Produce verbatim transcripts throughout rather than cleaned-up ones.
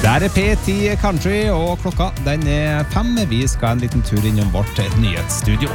Der er P ti Country, og klokka den er fem. Vi skal en liten tur innom vårt nyhetsstudio.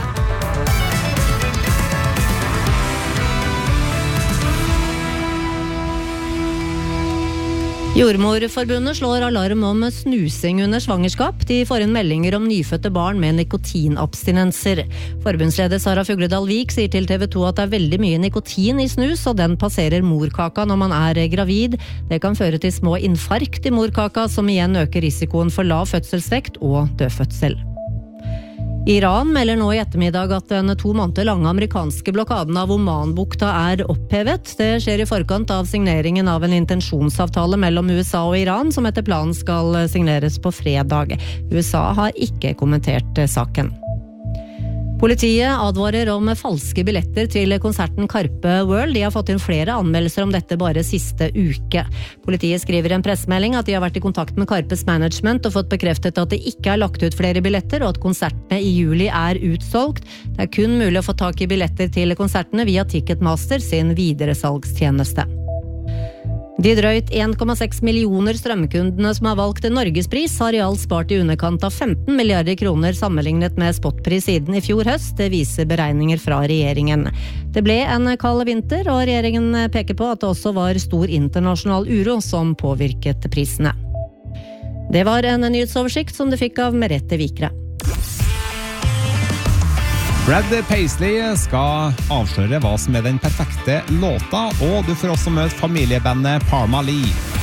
Jordmorforbundet slår alarm om snusing under svangerskap. De får inn meldinger om nyfødte barn med nikotinabstinenser. Forbundsleder Sara Fugledal-Vik sier til T V to at det er veldig mye nikotin i snus, og den passerer morkaka når man er gravid. Det kan føre til små infarkt i morkaka, som igjen øker risikoen for lav fødselsvekt og dødfødsel. Iran melder nå i ettermiddag at den to måneder lange amerikanske blokaden av Omanbukta er opphevet. Det skjer i forkant av signeringen av en intensjonsavtale mellom U S A og Iran, som etter planen skal signeres på fredag. U S A har ikke kommentert saken. Politiet advarer om falske billetter til konserten Karpe World. De har fått inn flere anmeldelser om dette bare siste uke. Politiet skriver i en pressemelding at de har vært i kontakt med Karpes management og fått bekreftet at det ikke er lagt ut flere billetter, og at konsertene i juli er utsolgt. Det er kun mulig å få tak i billetter til konsertene via Ticketmaster sin videresalgstjeneste. De drøyt en komma seks millioner strømkundene som har valgt Norgespris har i alt spart i underkant av femten milliarder kroner sammenlignet med spotpris siden i fjor høst. Det viser beregninger fra regjeringen. Det ble en kald vinter, og regjeringen peker på at det også var stor internasjonal uro som påvirket prisene. Det var en nyhetsoversikt som du fikk av Merete Vikre. Brad Paisley skal avsløre hva som er den perfekte låta, og du får også møte familiebandet Parma Lee.